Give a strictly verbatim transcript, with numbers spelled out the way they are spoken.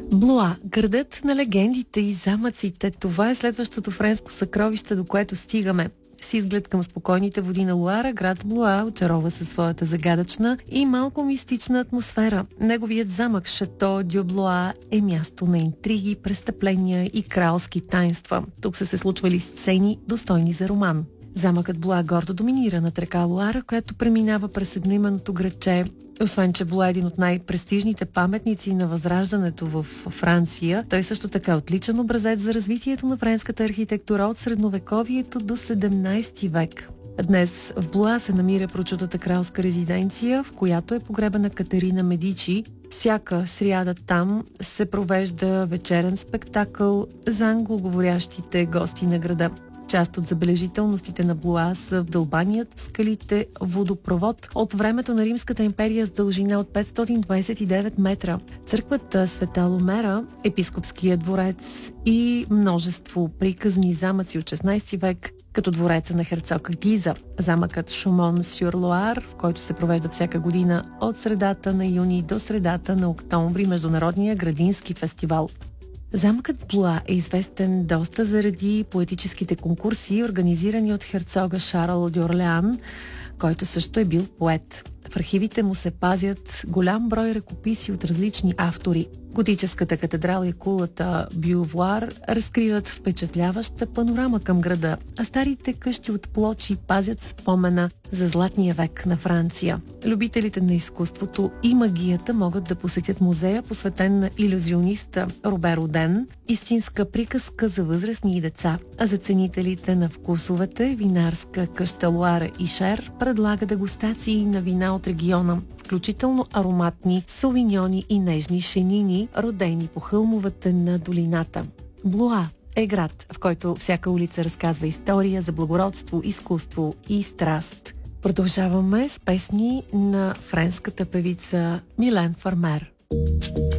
Блоа, градът на легендите и замъците. Това е следващото френско съкровище, до което стигаме. С изглед към спокойните води на Лоара, град Блоа очарова със своята загадъчна и малко мистична атмосфера. Неговият замък Шато дю Блоа е място на интриги, престъпления и кралски таинства. Тук са се случвали сцени, достойни за роман. Замъкът Блоа гордо доминира над река Лоара, която преминава през едноименното градче. Освен че Блоа е един от най-престижните паметници на Възраждането в Франция, той също така е отличен образец за развитието на френската архитектура от средновековието до седемнайсети век. Днес в Блоа се намира прочутата кралска резиденция, в която е погребана Катерина Медичи. Всяка сряда там се провежда вечерен спектакъл за англоговорящите гости на града. Част от забележителностите на Блоа са вдълбаният в скалите водопровод от времето на Римската империя с дължина от петстотин двайсет и девет метра, църквата Света Ломера, епископския дворец и множество приказни замъци от шестнайсети век, като двореца на херцог Гиза, замъкът Шумон-сюр-Лоар, в който се провежда всяка година от средата на юни до средата на октомври международния градински фестивал. Замъкът Блоа е известен доста заради поетическите конкурси, организирани от херцога Шарл дю Орлеан, който също е бил поет. В архивите му се пазят голям брой ръкописи от различни автори. Готическата катедрала и кулата Бювуар разкриват впечатляваща панорама към града, а старите къщи от плочи пазят спомена за златния век на Франция. Любителите на изкуството и магията могат да посетят музея, посветен на илюзиониста Робер Оден, истинска приказка за възрастни и деца, а за ценителите на вкусовете винарска къща Лоара и Шер предлага дегустации на вина от региона, включително ароматни сувиньони и нежни шенини, родени по хълмовете на долината. Блоа е град, в който всяка улица разказва история за благородство, изкуство и страст. Продължаваме с песни на френската певица Милен Фармер.